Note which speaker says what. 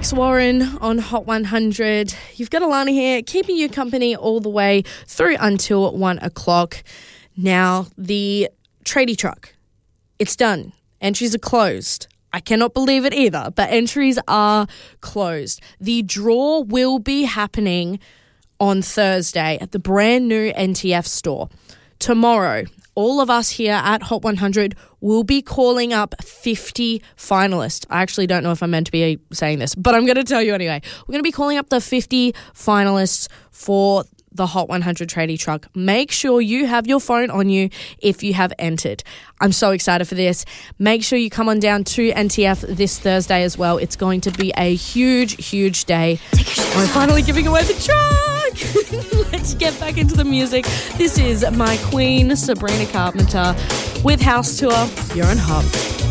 Speaker 1: Alex Warren on Hot 100. You've got Alana here, keeping you company all the way through until 1 o'clock. Now, the tradie truck, it's done. Entries are closed. I cannot believe it either, but entries are closed. The draw will be happening on Thursday at the brand new NTF store. Tomorrow, all of us here at Hot 100 will be calling up 50 finalists. I actually don't know if I'm meant to be saying this, but I'm going to tell you anyway. We're going to be calling up the 50 finalists for the Hot 100 tradie truck. Make sure you have your phone on you if you have entered. I'm so excited for this. Make sure you come on down to NTF this Thursday as well. It's going to be a huge, huge day. We're finally giving away the truck. Let's get back into the music. This is my queen, Sabrina Carpenter, with House Tour. You're on Hot.